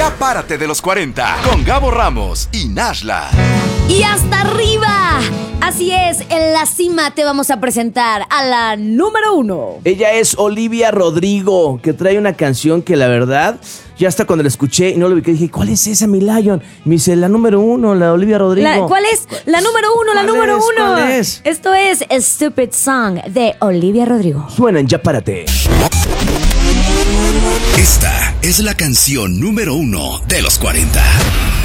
Ya párate de los 40 con Gabo Ramos y Nashla. ¡Y hasta arriba! Así es, en la cima te vamos a presentar a la número 1. Ella es Olivia Rodrigo, que trae una canción que la verdad, ya hasta cuando la escuché y no lo vi, que dije, ¿cuál es esa, mi Lion? Me dice, la número 1, la Olivia Rodrigo. ¿Cuál es? La número 1, la número 1. ¿Cuál es? Esto es Stupid Song de Olivia Rodrigo. Suena en Ya Párate. Esta es la canción número 1 de los 40.